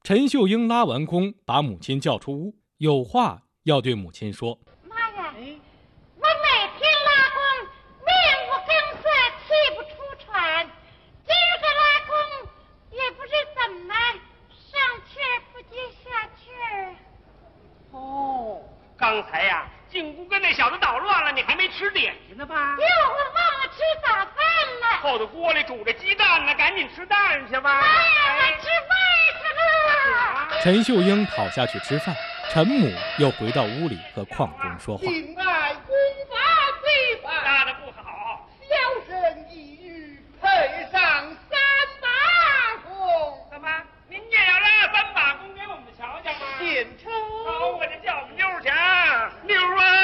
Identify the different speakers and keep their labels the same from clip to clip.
Speaker 1: 陈秀英拉完弓，把母亲叫出屋，有话要对母亲说。
Speaker 2: 妈呀，我每天拉弓，面无更色，气不出喘。今儿个拉弓，也不知怎么上气儿不接下气儿。
Speaker 3: 哦，刚才呀，进屋跟那小子捣乱了，你还没吃点心呢吧？
Speaker 2: 哟，我忘了吃早饭了。
Speaker 3: 后头锅里煮着鸡蛋呢，赶紧吃蛋去吧。
Speaker 2: 妈呀，我吃饭去了。
Speaker 1: 陈秀英跑下去吃饭，陈母又回到屋里和邝中说话。
Speaker 4: 敬爱公法非法，
Speaker 3: 拉的不好，
Speaker 4: 小生一语配上3把弓。
Speaker 3: 怎么您也要拉3把弓给我们瞧瞧吗？
Speaker 4: 献丑。
Speaker 3: 好，我就叫我们妞儿去啊，妞儿啊！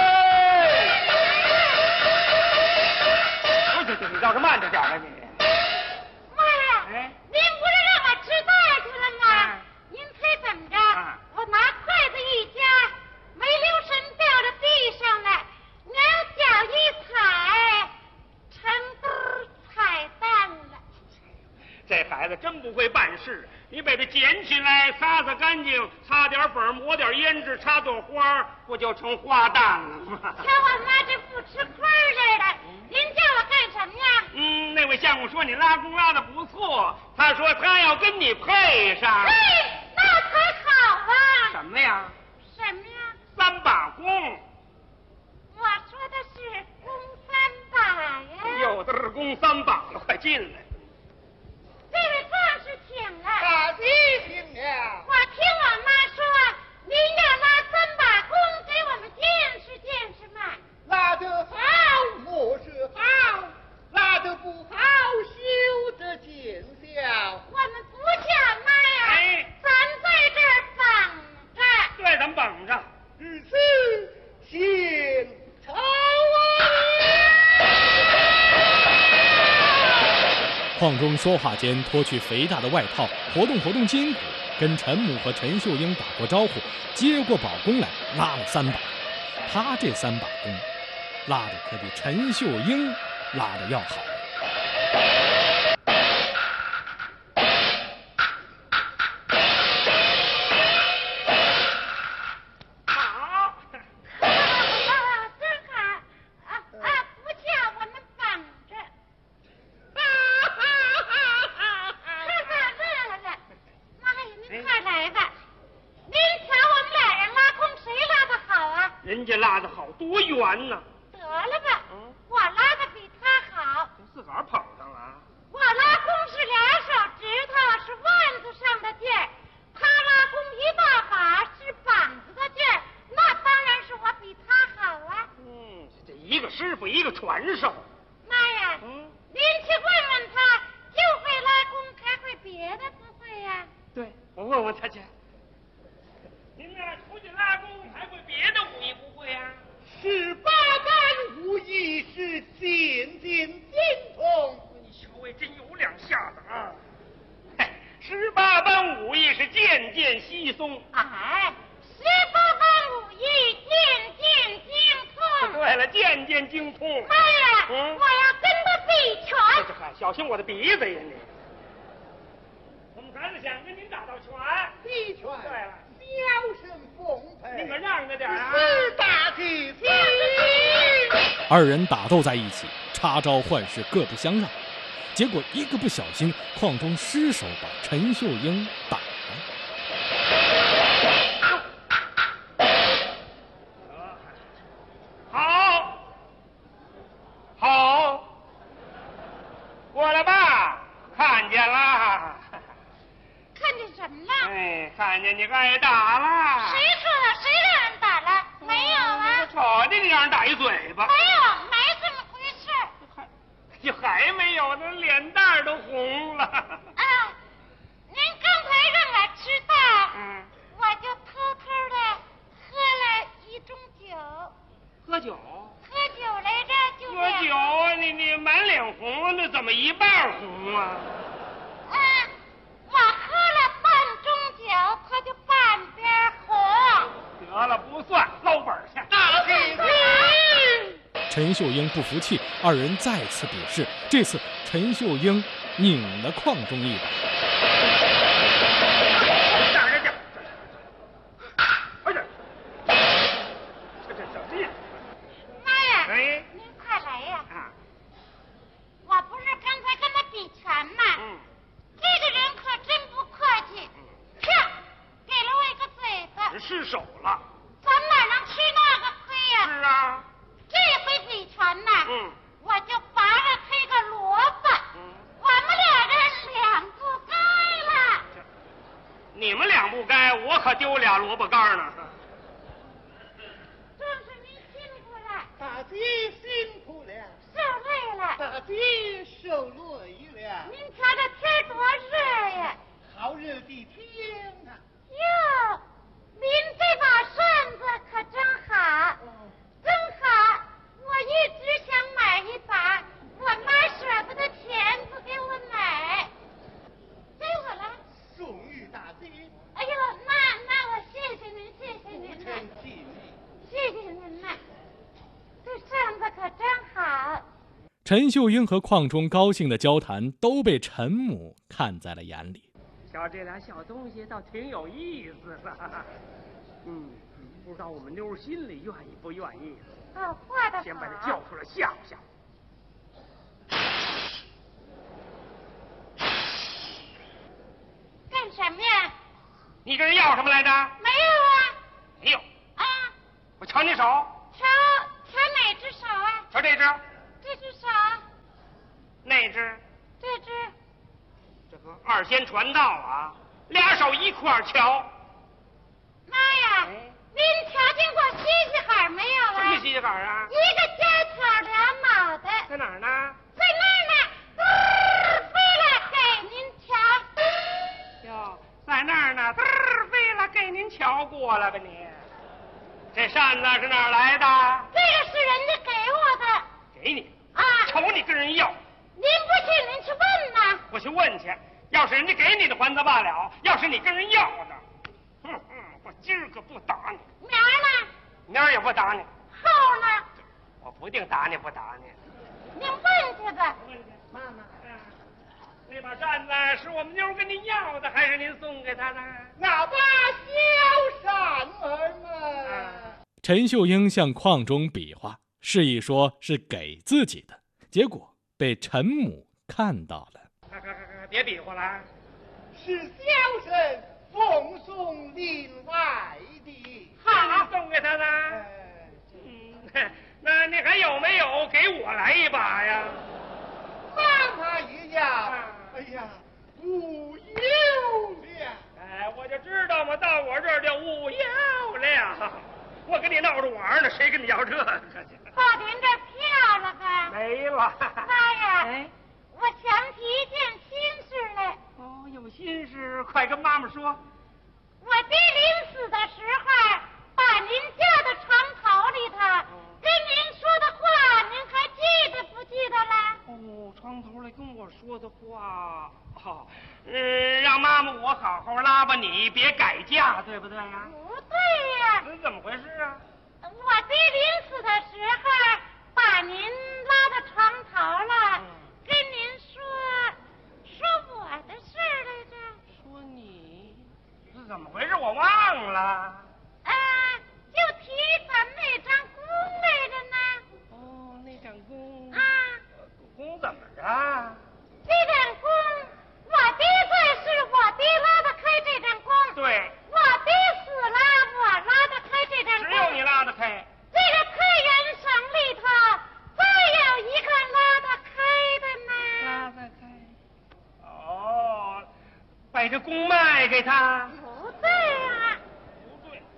Speaker 3: 你倒是慢着点啊你。
Speaker 2: 妈呀，您不是让我吃饭去了吗？您猜怎么着？我拿筷子一夹，没留神掉到地上了，两脚一踩，成堆踩蛋了。
Speaker 3: 这孩子真不会办事，你把它捡起来，擦擦干净，擦点粉，抹点胭脂，插朵花，不就成花旦了吗？
Speaker 2: 瞧我妈这不吃亏似的，您叫我干什么呀？
Speaker 3: 那位相公说你拉弓拉的不错，他说他要跟你配上。
Speaker 2: 嘿，那才好啊！
Speaker 3: 什么呀
Speaker 2: 什么呀
Speaker 3: ？3把弓。
Speaker 2: 我说的是弓3把呀。
Speaker 3: 有的是弓3把了，快进来。
Speaker 2: 这位壮士请了。
Speaker 4: 大弟请了。
Speaker 2: 我听我妈说，您要拉3把弓给我们见识见识嘛。
Speaker 4: 拉得好，莫是好；拉得不好，休得见笑。
Speaker 2: 我们不叫妈呀，咱在这儿绑着。
Speaker 3: 对，咱们绑着。
Speaker 4: 如此，献丑啊！
Speaker 1: 邝中说话间脱去肥大的外套，活动活动筋骨，跟陈母和陈秀英打过招呼，接过宝弓来，拉了3把。他这3把弓，拉的可比陈秀英拉的要好。
Speaker 3: 好，
Speaker 2: 真好不叫我们绑着。乐了。妈呀，您快来吧。您瞧我们俩人拉弓，谁拉的好啊？
Speaker 3: 人家拉的好，多圆呢。
Speaker 2: 得了吧，我拉的比他好。
Speaker 3: 自个儿捧上了。
Speaker 2: 我拉弓是2手指头，是腕子上的劲儿；他拉弓1大把，是膀子的劲儿。那当然是我比他好啊。
Speaker 3: 这一个师傅一个传授。
Speaker 2: 妈呀，您去问问他，就会拉弓，还会别的不会呀？
Speaker 3: 对，我问问他去。您呢，出去拉弓还会别的武艺不会呀
Speaker 4: 18般武艺是渐渐精通。
Speaker 3: 你稍微真有2下子啊！18般武艺是渐渐稀松。
Speaker 2: 哎，18般武艺渐渐精通。
Speaker 3: 对了，渐渐精通。
Speaker 2: 妈呀，我要跟他比拳。
Speaker 3: 小心我的鼻子呀你！我们孩子想跟您打道拳。
Speaker 4: 比拳。
Speaker 3: 对了，
Speaker 4: 小生奉陪。
Speaker 3: 您可让着点啊！
Speaker 4: 是大弟子。
Speaker 1: 2人打斗在一起，插招换式，各不相让。结果一个不小心，邝中失手把陈秀英打了。
Speaker 3: 好，过来吧，看见了。
Speaker 2: 看见什么了？
Speaker 3: 看见你挨打了。
Speaker 2: 谁说的？谁让人打了？没有啊。
Speaker 3: 瞅见你让人打一嘴巴。
Speaker 2: 没有，没这么回事。
Speaker 3: 还没有呢，脸蛋都红了。
Speaker 2: 您刚才让我吃饭，我就偷偷的喝了1盅酒。
Speaker 3: 喝酒？
Speaker 2: 喝酒来着，就
Speaker 3: 喝酒啊！你满脸红，那怎么一半红啊？
Speaker 2: 我喝了半盅酒，他就半边红。
Speaker 3: 得了，不算，捞本去。
Speaker 4: 大弟子。
Speaker 1: 陈秀英不服气，2人再次比试。这次陈秀英拧了邝中一把。
Speaker 3: 手了。
Speaker 2: 咱哪能吃那个亏呀？
Speaker 3: 是啊。
Speaker 2: 这回给全呐，我就拔了他个萝卜，我们俩人两不该了。
Speaker 3: 你们两不该，我可丢俩萝卜干呢。
Speaker 2: 正是您辛苦了，
Speaker 4: 大姐辛苦了，
Speaker 2: 受累了，
Speaker 4: 大姐受累了。
Speaker 2: 您瞧这天多热呀！
Speaker 4: 好热的天啊！
Speaker 2: 哟，您这把扇子可真好，真好！我一直想买一把，我妈舍不得钱不给我买，给我了。
Speaker 4: 送与大姐。
Speaker 2: 哎呦，那我谢谢您，谢谢您呐，谢谢您呐，这扇子可真好。
Speaker 1: 陈秀英和邝忠高兴的交谈都被陈母看在了眼里。
Speaker 3: 瞧这俩小东西倒挺有意思的，不知道我们妞心里愿意不愿意。
Speaker 2: 哦，画的好。
Speaker 3: 先把他叫出来吓唬吓唬。
Speaker 2: 干什么呀？
Speaker 3: 你跟人要什么来着？
Speaker 2: 没有啊。
Speaker 3: 没有。
Speaker 2: 啊。
Speaker 3: 我瞧你手。
Speaker 2: 瞧哪只手啊？
Speaker 3: 瞧这只。
Speaker 2: 这只手。
Speaker 3: 那只。
Speaker 2: 这只。
Speaker 3: 这个二仙传道啊，俩手一块儿瞧。
Speaker 2: 妈呀！您瞧见过西西海没有啊？
Speaker 3: 什么西西海啊？
Speaker 2: 一个家挑俩脑袋。
Speaker 3: 在哪儿呢？
Speaker 2: 在那儿呢，飞了给您瞧。
Speaker 3: 哟，在那儿呢，飞了给您瞧过了吧你？这扇子是哪儿来的？
Speaker 2: 这个是人家给我的。
Speaker 3: 给你
Speaker 2: 啊？
Speaker 3: 瞅你跟人要。
Speaker 2: 您不信，您去问呐。
Speaker 3: 我去问去，要是人家给你的还则罢了，要是你跟人要的，我今儿个不打你。
Speaker 2: 明儿呢？
Speaker 3: 明儿也不打你。
Speaker 2: 后呢？
Speaker 3: 我不定打你不打你。
Speaker 2: 您问去吧。
Speaker 3: 问去，妈妈，那把扇子是我们妞跟您要的，还是您送给她的？
Speaker 4: 那把小扇儿嘛。
Speaker 1: 陈秀英向邝忠比划，示意说是给自己的，结果被陈母看到了。
Speaker 3: 别比划了，
Speaker 4: 是小生奉送另外的。
Speaker 3: 好，送给他的。那你还有没有给我来一把呀？
Speaker 4: 让他一样。哎呀，无有了。
Speaker 3: 哎，我就知道嘛，到我这儿就无有了。我跟你闹着玩呢，谁跟你要这个去？
Speaker 2: 把您这票了吧？
Speaker 3: 没了。
Speaker 2: 妈呀！我想起一件心事来。
Speaker 3: 哦，有心事，快跟妈妈说。
Speaker 2: 我爹临死的时候，把您叫到床头里头，跟您说的话，您还记得不记得了？
Speaker 3: 哦，床头来跟我说的话，让妈妈我好好拉吧你，别改嫁，对不对呀？
Speaker 2: 不对呀。
Speaker 3: 这怎么回事啊？
Speaker 2: 我爹临死的时候，把您拉到床头了，跟您说我的事儿来着。
Speaker 3: 说你是怎么回事？我忘了。
Speaker 2: 就提咱们那张弓来着呢。
Speaker 3: 哦，那张弓。弓怎么着？
Speaker 2: 这张弓，我爹在世，我爹拉得开这张弓。
Speaker 3: 对。
Speaker 2: 我爹死了，我拉得开这张弓。
Speaker 3: 只有你拉得开。
Speaker 2: 这个太原省里头，再有一个拉得开的呢。
Speaker 3: 拉得开。哦，把这弓卖给他。
Speaker 2: 不对啊。
Speaker 3: 不对。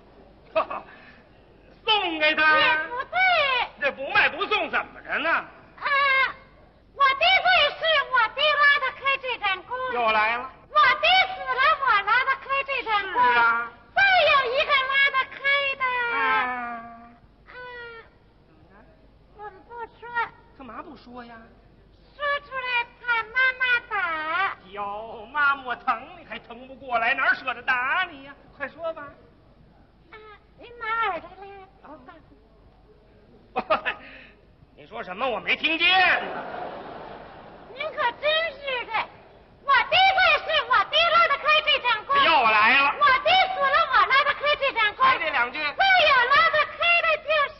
Speaker 3: 送给他。
Speaker 2: 也不对。
Speaker 3: 这不卖不送怎么着呢？
Speaker 2: 我爹在世，我爹拉得开这张弓。
Speaker 3: 又来了。
Speaker 2: 我爹死了，我拉得开这张弓。
Speaker 3: 是啊。
Speaker 2: 再有一个拉得开的。我们不说。
Speaker 3: 干嘛不说呀？
Speaker 2: 说出来怕妈妈打。
Speaker 3: 哟，妈妈我疼你还疼不过来，哪舍得打你呀？快说吧。
Speaker 2: 您哪儿的来？
Speaker 3: 你说什么？我没听见。
Speaker 2: 您可真是的，我爹在世，我爹拉得开这张弓。
Speaker 3: 又来了。
Speaker 2: 我爹死了，我拉得开这张弓。
Speaker 3: 还这两句。
Speaker 2: 再有拉得开的就是。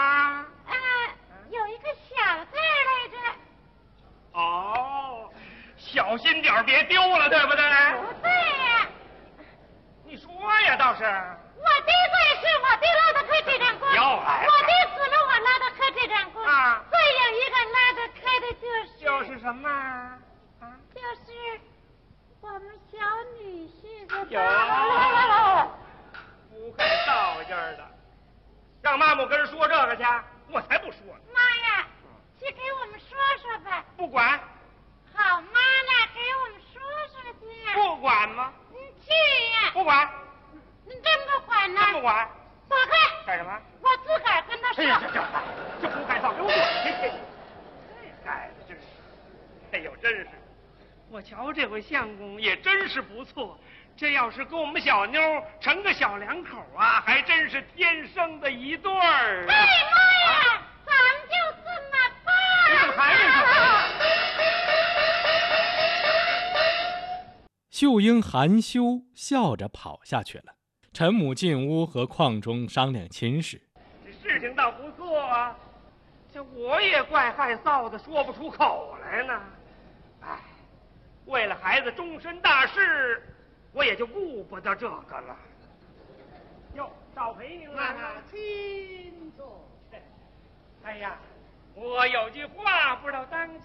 Speaker 2: 有一个小字来着。
Speaker 3: 哦，小心点别丢了，对不对？
Speaker 2: 不对呀。
Speaker 3: 你说呀，倒是。
Speaker 2: 我我的最是我的拉的开这张弓，
Speaker 3: 又来了
Speaker 2: 我的死了我拉的开这张弓
Speaker 3: 啊
Speaker 2: 再有一个拉得开的
Speaker 3: 就是什么啊？
Speaker 2: 就是我们小女婿的
Speaker 3: 有不看道家的，让妈妈跟人说这个去，我才不说呢。
Speaker 2: 妈呀，去给我们说说吧。
Speaker 3: 不管，
Speaker 2: 好妈呢，给我们说说去。
Speaker 3: 不管吗？
Speaker 2: 你去呀。
Speaker 3: 不管，
Speaker 2: 你真不管呢？
Speaker 3: 真不管。
Speaker 2: 走开。
Speaker 3: 干什么？
Speaker 2: 我自个儿跟他说。
Speaker 3: 哎呀，这不该造，给我滚去！这孩子真是，哎呦，真是，我瞧这回相公也真是不错。这要是跟我们小妞成个小两口啊，还真是天生的一对儿。
Speaker 2: 哎妈呀，咱们就这么办。
Speaker 3: 你怎么还没说？
Speaker 1: 秀英含羞笑着跑下去了。陈母进屋和邝忠商量亲事。
Speaker 3: 这事情倒不错啊，这我也怪害臊的，说不出口来呢。哎，为了孩子终身大事，我也就顾不得这个了。哟，少陪您了，
Speaker 4: 请坐。
Speaker 3: 哎呀，我有句话不知道当